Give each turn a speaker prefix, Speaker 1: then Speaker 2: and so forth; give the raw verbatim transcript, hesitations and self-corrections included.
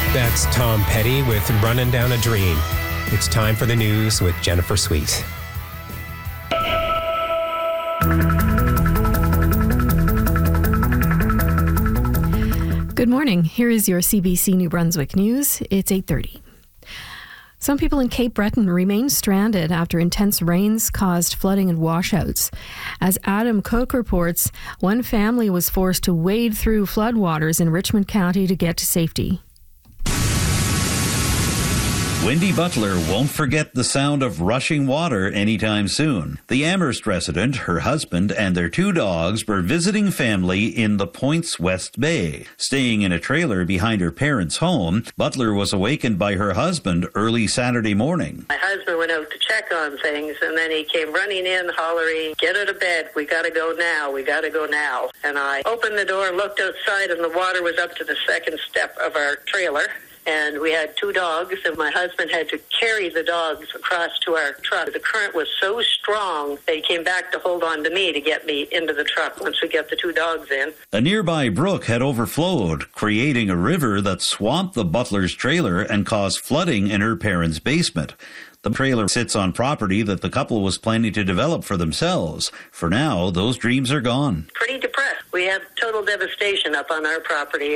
Speaker 1: That's Tom Petty with Running Down a Dream. It's time for the news with Jennifer Sweet.
Speaker 2: Good morning. Here is your C B C New Brunswick news. It's eight thirty. Some people in Cape Breton remain stranded after intense rains caused flooding and washouts. As Adam Cook reports, one family was forced to wade through floodwaters in Richmond County to get to safety.
Speaker 3: Wendy Butler won't forget the sound of rushing water anytime soon. The Amherst resident, her husband, and their two dogs were visiting family in the Points West Bay. Staying in a trailer behind her parents' home, Butler was awakened by her husband early Saturday morning.
Speaker 4: My husband went out to check on things, and then he came running in, hollering, "Get out of bed, we gotta go now, we gotta go now." And I opened the door, looked outside, and the water was up to the second step of our trailer. And we had two dogs, and my husband had to carry the dogs across to our truck. The current was so strong that he came back to hold on to me to get me into the truck once we get the two dogs in.
Speaker 3: A nearby brook had overflowed, creating a river that swamped the Butler's trailer and caused flooding in her parents' basement. The trailer sits on property that the couple was planning to develop for themselves. For now, those dreams are gone.
Speaker 4: Pretty depressed. We have total devastation up on our property.